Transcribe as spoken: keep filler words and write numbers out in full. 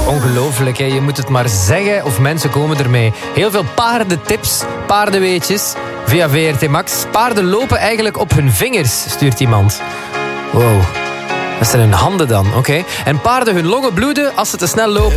ongelooflijk, hè? Je moet het maar zeggen of mensen komen ermee. Heel veel paardentips, paardenweetjes via V R T Max. Paarden lopen eigenlijk op hun vingers, stuurt iemand. Wow, dat zijn hun handen dan, oké. Okay. En paarden hun longen bloeden als ze te snel lopen.